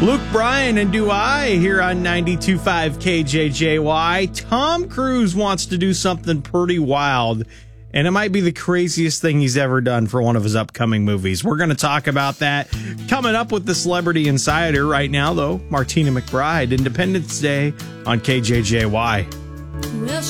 Luke Bryan and Do I here on 92.5 KJJY. Tom Cruise wants to do something pretty wild, and it might be the craziest thing he's ever done for one of his upcoming movies. We're going to talk about that coming up with the Celebrity Insider. Right now, though, Martina McBride, Independence Day on KJJY. Well,